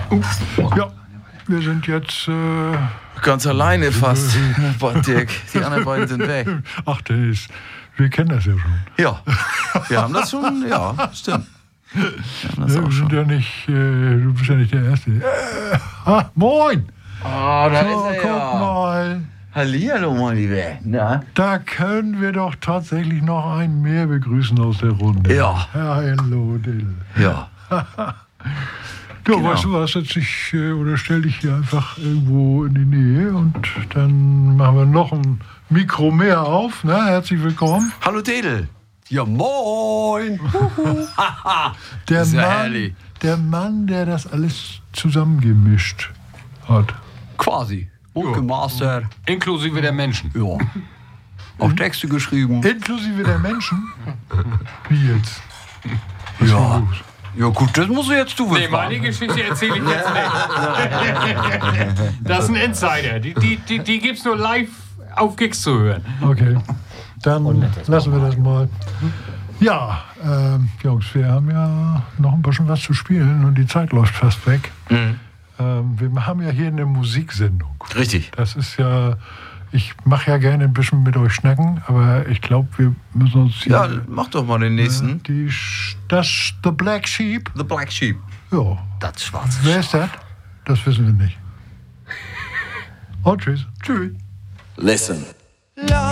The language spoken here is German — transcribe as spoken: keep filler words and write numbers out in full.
Ja, wir sind jetzt... Äh, Ganz alleine fast, Dirk. Die anderen beiden sind weg. Ach, das ist, wir kennen das ja schon. Ja, wir haben das schon, ja, stimmt. Wir haben das Ja, auch wir sind schon. ja nicht, äh, du bist ja nicht der Erste. Äh, ah, moin! Oh, da So, ist er guck ja. mal. Hallihallo, mein Lieber. Na? Da können wir doch tatsächlich noch einen mehr begrüßen aus der Runde. Ja. Hallo, Dill. Ja. Du, Genau. weißt du was, setz dich äh, oder stell dich hier einfach irgendwo in die Nähe und dann machen wir noch ein Mikro mehr auf. Na, herzlich willkommen. Hallo, Dedel. Ja, moin! Der, ist ja Mann, herrlich. der Mann, der das alles zusammengemischt hat. Quasi. Und gemastert. Inklusive der Menschen. Ja. Auch Texte geschrieben. Inklusive der Menschen. Wie jetzt? Ja. Ja, gut, das musst du jetzt du Nee, wissen. meine Geschichte erzähle ich jetzt nicht. Das ist ein Insider. Die, die, die, die gibt's nur live auf Gigs zu hören. Okay, dann lassen wir das mal. Ja, ähm, Jungs, wir haben ja noch ein bisschen was zu spielen und die Zeit läuft fast weg. Mhm. Ähm, wir haben ja hier eine Musiksendung. Richtig. Das ist ja, ich mache ja gerne ein bisschen mit euch schnacken, aber ich glaube, wir müssen uns hier... Ja, mach doch mal den nächsten. äh, die, Sch- das The Black Sheep. The Black Sheep. Ja, Das schwarze wer ist das? Das wissen wir nicht. Und tschüss. Tschüss. Listen.